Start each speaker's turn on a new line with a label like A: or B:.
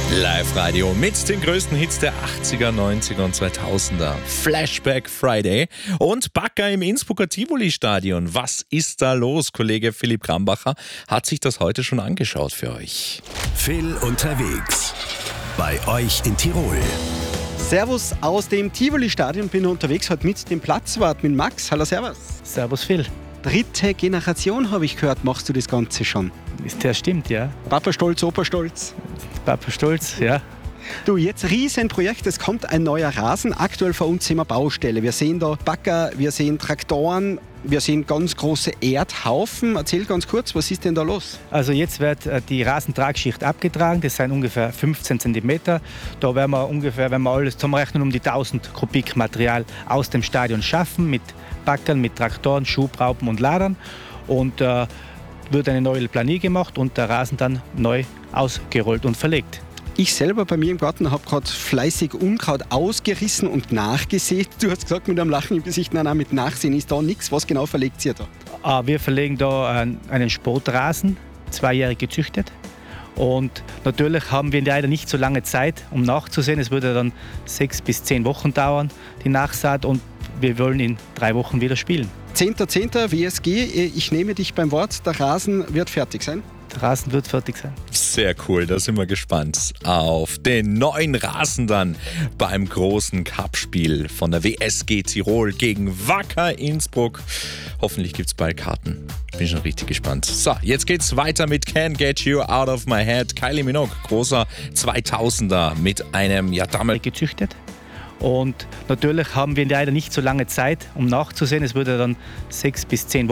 A: Live-Radio mit den größten Hits der 80er, 90er und 2000er. Flashback Friday und Bagger im Innsbrucker Tivoli-Stadion. Was ist da los? Kollege Philipp Krambacher hat sich das heute schon angeschaut für euch.
B: Phil unterwegs. Bei euch in Tirol.
C: Servus aus dem Tivoli-Stadion. Bin unterwegs heute mit dem Platzwart, mit Max. Hallo, servus.
D: Servus Phil.
C: Dritte Generation, habe ich gehört, machst du das Ganze schon.
D: Das stimmt, ja.
C: Papa stolz, Opa stolz.
D: Papa stolz, ja.
C: Du, jetzt Riesenprojekt, es kommt ein neuer Rasen. Aktuell vor uns sind wir Baustelle. Wir sehen da Bagger, wir sehen Traktoren, wir sehen ganz große Erdhaufen. Erzähl ganz kurz, was ist denn da los?
D: Also jetzt wird die Rasentragschicht abgetragen, das sind ungefähr 15 cm. Da werden wir ungefähr, wenn wir alles zusammenrechnen, um die 1000 Kubik Material aus dem Stadion schaffen, mit Baggern, mit Traktoren, Schubraupen und Ladern. Und wird eine neue Planier gemacht und der Rasen dann neu ausgerollt und verlegt.
C: Ich selber bei mir im Garten habe gerade fleißig Unkraut ausgerissen und nachgesät. Du hast gesagt, mit einem Lachen im Gesicht, nein, mit Nachsehen ist da nichts. Was genau verlegt ihr da?
D: Wir verlegen da einen Sportrasen, 2-jährig gezüchtet. Und natürlich haben wir leider nicht so lange Zeit, um nachzusehen. Es würde dann 6 bis 10 Wochen dauern, die Nachsaat. Und wir wollen in 3 Wochen wieder spielen.
C: 10.10. WSG, ich nehme dich beim Wort, der Rasen wird fertig sein.
D: Der Rasen wird fertig sein.
A: Sehr cool, da sind wir gespannt auf den neuen Rasen dann beim großen Cup-Spiel von der WSG Tirol gegen Wacker Innsbruck. Hoffentlich gibt es bald Karten. Bin schon richtig gespannt. So, jetzt geht's weiter mit Can't Get You Out of My Head. Kylie Minogue, großer 2000er mit einem, damals
D: gezüchtet. Und natürlich haben wir leider nicht so lange Zeit, um nachzusehen. Es würde dann 6 bis 10 Wochen